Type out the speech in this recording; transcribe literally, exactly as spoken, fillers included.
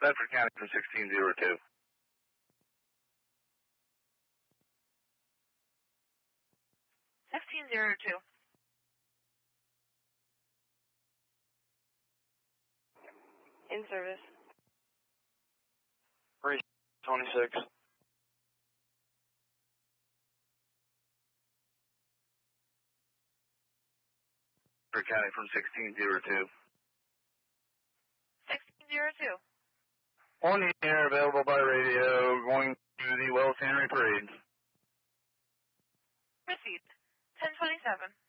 Bedford County from sixteen zero two. sixteen zero two. In service. three twenty-six. Bedford County from sixteen zero two. sixteen zero two. On the air, available by radio, going to the Wells Henry Parade. Received. ten twenty-seven.